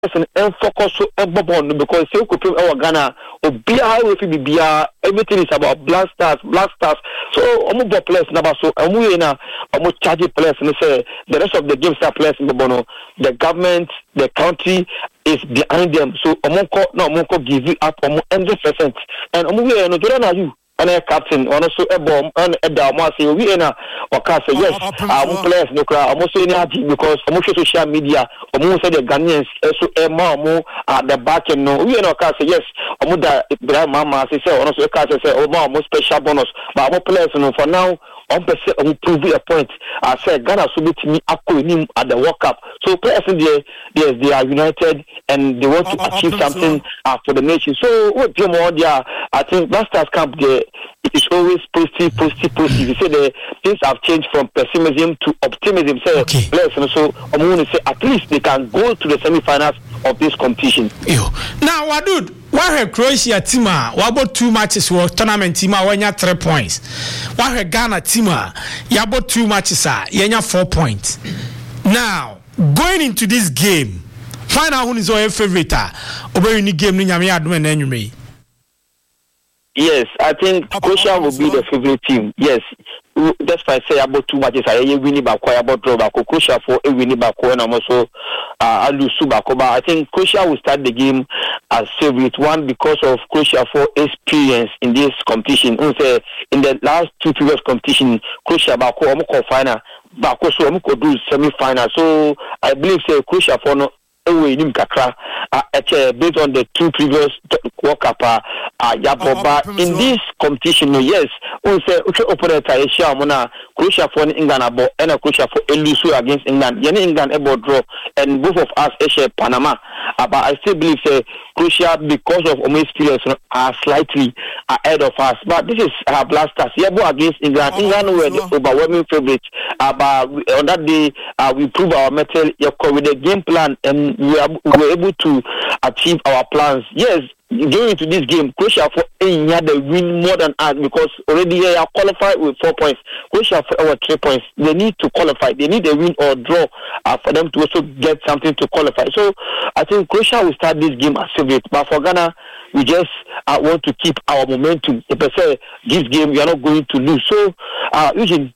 person and focus on because you could prove our Ghana or BIA, everything is about Black Stars. So I'm more players number so I'm more charging players and say the rest of the games are players in the bono. The government, the country is behind them. So I'm more give you up 100%. And I'm more you. And a captain, also a bomb, and a Dalmasi, we in a yes, our players no crowd, almost any because most social media, almost the Ghanaians, so a more at the back and no, we in a cast, yes, Omuda, Mama, say, also a cast, say, oh, more special bonus, but our players, no, for now. 1% will prove a point. I said Ghana should be to me at the World Cup. So players in there, yes, they are united and they want to achieve something for the nation. So what do you want there? I think Black Stars camp there it is always positive. You say the things have changed from pessimism to optimism. Say players and so I'm going to say at least they can go to the semi-finals of this competition. Now, Wadud, why Croatia team about 2 matches for tournament team when you 3 points. Why Ghana team you about 2 matches you 4 points. Now, going into this game, find out who is your favorite over in the game ni nyame adom na enwume. Yes, I think Croatia will be the favorite team. Yes. That's why I say about 2 matches. I winning back, about draw back. Croatia for a winning back, and also I lose back. But I think Croatia will start the game as favorite one because of Croatia for experience in this competition. In the last 2 previous competition, Croatia back home final, back also do semi-final. So I believe Croatia for no. Based on the 2 previous World Cup, in this competition, yes, operator Croatia for England and Croatia for Elusu against England. England about draw, and both of us Panama. But I still believe Croatia, because of experience, are slightly ahead of us. But this is Black Stars. Against England. England were the overwhelming favorites. But on that day, we proved our mettle with the game plan, and we were able to achieve our plans. Yes, going into this game, Croatia for they win more than us because already they are qualified with 4 points. Croatia for our 3 points. They need to qualify. They need a win or draw for them to also get something to qualify. So I think Croatia will start this game as favorite. But for Ghana, we just want to keep our momentum. If I say this game, we are not going to lose. So usually,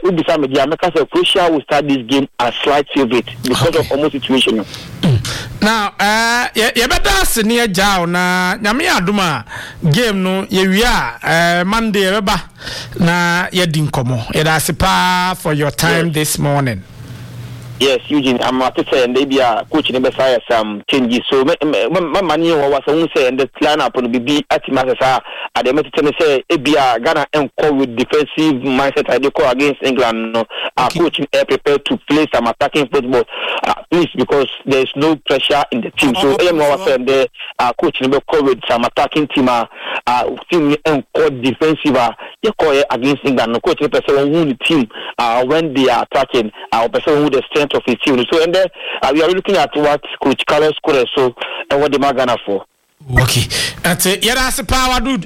Croatia will start this game as slight favorite because of almost situation. Now, you better see near Jao na nyame aduma game no ye Monday reba na ye din komo. It has for your time this morning. Yes, Eugene, I'm at to say, and they be a coach in the Messiah some changes. So, my money was on say, and the plan up on be at Massa. At the Metropolitan say, Ebia Ghana and call with defensive mindset. I do call against England. No, coaching air prepared to play some attacking football. Please, because there's no pressure in the team. So, was saying the coaching call with some attacking team. Team and call defensive. You call against England. No coaching person who the team when they are attacking. Our person who the strength of his team. So and then we are looking at what Coach Carlos scored so and what the Magana for. Okay. That's it. Yeah, that's the power dude.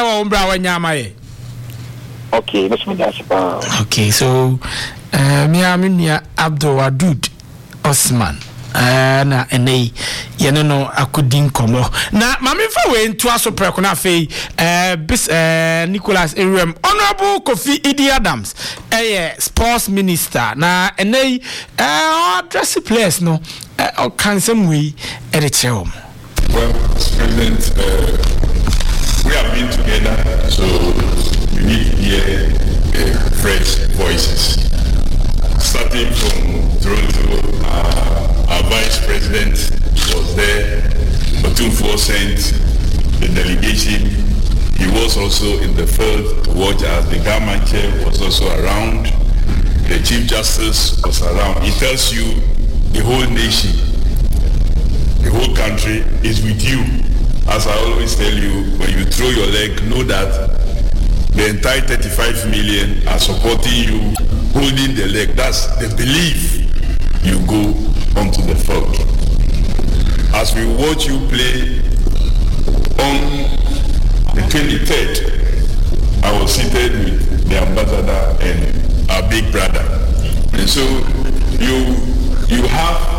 Okay, that's power. Okay, so me Abdul Wadud Osman. Na ene yene no akudin komo na mame fa we nto aso preko na fe bis Nicholas Erem Honorable Kofi Idi Adams sports minister na ene address players no can some way at the chair. Well, President, we have been together, so you need to hear fresh voices. Starting from Toronto, our Vice President was there. Otunfo sent the delegation. He was also in the field to watch as the government chair was also around. The Chief Justice was around. It tells you the whole nation, the whole country is with you. As I always tell you, when you throw your leg, know that the entire 35 million are supporting you, holding the leg. That's the belief. You go onto the field. As we watch you play on the 23rd, I was seated with the ambassador and our big brother. And so you have